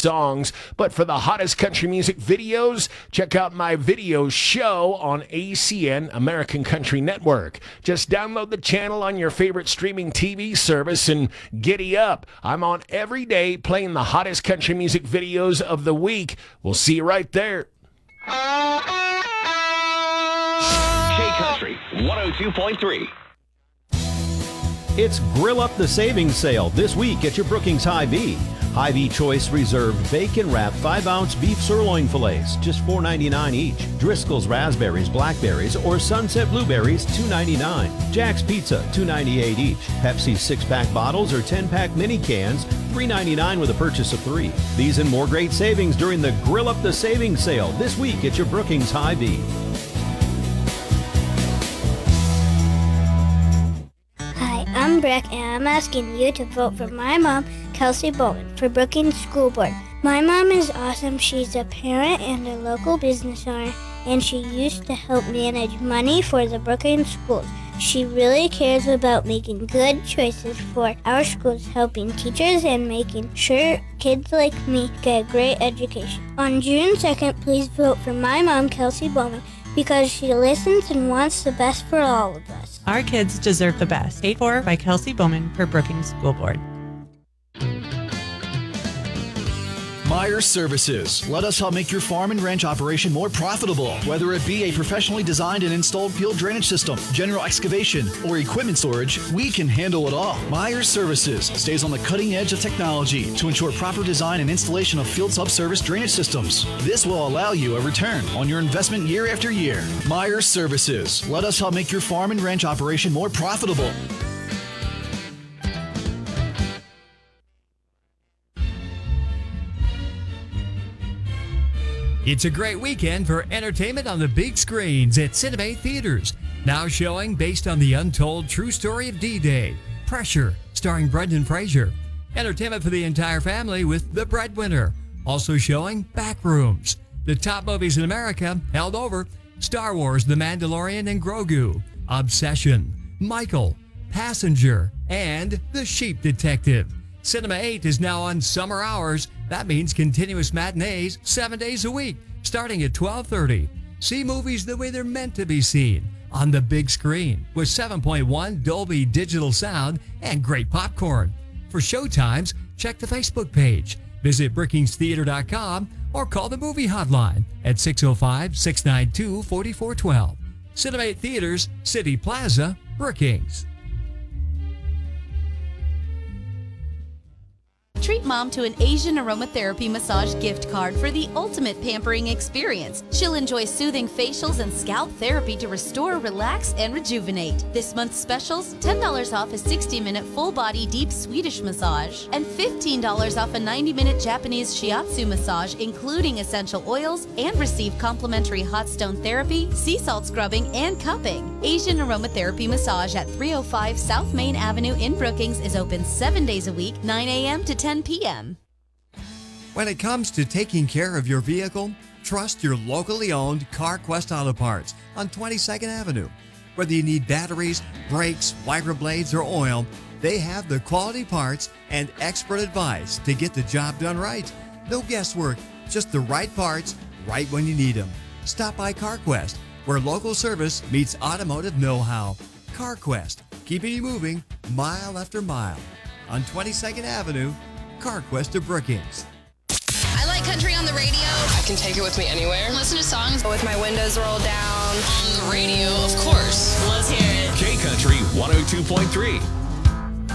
songs. But for the hottest country music videos, check out my video show on ACN, American Country Network. Just download the channel on your favorite streaming TV service and giddy up. I'm on every day playing the hottest country music videos of the week. We'll see you right there. K-Country 102.3. It's Grill Up the Savings Sale this week at your Brookings Hy-Vee. Hy-Vee Choice Reserved Bacon Wrap 5-ounce beef sirloin fillets, just $4.99 each. Driscoll's Raspberries, Blackberries, or Sunset Blueberries, $2.99. Jack's Pizza, $2.98 each. Pepsi 6-pack bottles or 10-pack mini cans, $3.99 with a purchase of 3. These and more great savings during the Grill Up the Savings Sale this week at your Brookings Hy-Vee. I'm Breck, and I'm asking you to vote for my mom, Kelsey Bowman, for Brookings School Board. My mom is awesome. She's a parent and a local business owner, and she used to help manage money for the Brookings schools. She really cares about making good choices for our schools, helping teachers, and making sure kids like me get a great education. On June 2nd, please vote for my mom, Kelsey Bowman, because she listens and wants the best for all of us. Our kids deserve the best. Paid for by Kelsey Bowman for Brookings School Board. Myers Services. Let us help make your farm and ranch operation more profitable. Whether it be a professionally designed and installed field drainage system, general excavation, or equipment storage, we can handle it all. Myers Services stays on the cutting edge of technology to ensure proper design and installation of field subsurface drainage systems. This will allow you a return on your investment year after year. Myers Services. Let us help make your farm and ranch operation more profitable. It's a great weekend for entertainment on the big screens at Cinema Theaters. Now showing based on the untold true story of D-Day, Pressure, starring Brendan Fraser. Entertainment for the entire family with The Breadwinner. Also showing Backrooms. The top movies in America held over: Star Wars, The Mandalorian and Grogu, Obsession, Michael, Passenger, and The Sheep Detective. Cinema 8 is now on summer hours. That means continuous matinees 7 days a week, starting at 12:30. See movies the way they're meant to be seen, on the big screen, with 7.1 Dolby Digital sound and great popcorn. For showtimes, check the Facebook page, visit BrookingsTheater.com, or call the movie hotline at 605-692-4412. Cinema 8 Theaters, City Plaza, Brookings. Treat mom to an Asian aromatherapy massage gift card for the ultimate pampering experience. She'll enjoy soothing facials and scalp therapy to restore, relax, and rejuvenate. This month's specials: $10 off a 60-minute full-body deep Swedish massage and $15 off a 90-minute Japanese shiatsu massage, including essential oils, and receive complimentary hot stone therapy, sea salt scrubbing, and cupping. Asian aromatherapy massage at 305 South Main Avenue in Brookings is open 7 days a week, 9 a.m. to 10 p.m. When it comes to taking care of your vehicle, trust your locally owned CarQuest Auto Parts on 22nd Avenue. Whether you need batteries, brakes, wiper blades, or oil, they have the quality parts and expert advice to get the job done right. No guesswork, just the right parts, right when you need them. Stop by CarQuest, where local service meets automotive know-how. CarQuest, keeping you moving mile after mile. On 22nd Avenue, CarQuest of Brookings. I like country on the radio. I can take it with me anywhere. Listen to songs with my windows rolled down. on the radio, of course. Let's hear it. K-Country 102.3.